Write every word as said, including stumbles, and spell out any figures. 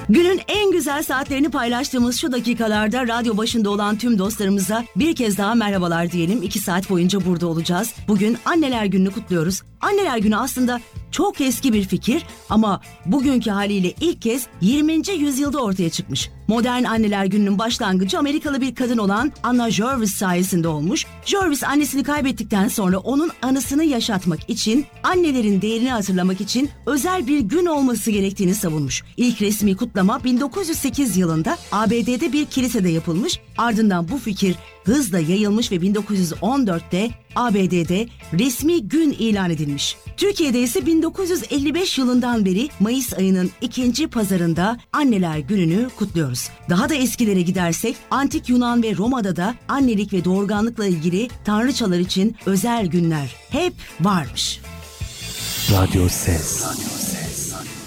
Günün en güzel saatlerini paylaştığımız şu dakikalarda radyo başında olan tüm dostlarımıza bir kez daha merhabalar diyelim. İki saat boyunca burada olacağız. Bugün Anneler Günü'nü kutluyoruz. Anneler Günü aslında çok eski bir fikir ama bugünkü haliyle ilk kez yirminci yüzyılda ortaya çıkmış. Modern Anneler Günü'nün başlangıcı Amerikalı bir kadın olan Anna Jarvis sayesinde olmuş. Jarvis annesini kaybettikten sonra onun anısını yaşatmak için, annelerin değerini hatırlamak için özel bir gün olması gerektiğini savunmuş. İlk resmi kutlama bin dokuz yüz sekiz yılında A B D'de bir kilisede yapılmış. Ardından bu fikir hızla yayılmış ve bin dokuz yüz on dörtte A B D'de resmi gün ilan edilmiş. Türkiye'de ise bin dokuz yüz elli beş yılından beri Mayıs ayının ikinci pazarında Anneler Günü'nü kutluyoruz. Daha da eskilere gidersek Antik Yunan ve Roma'da da annelik ve doğurganlıkla ilgili tanrıçalar için özel günler hep varmış. Radyo Ses.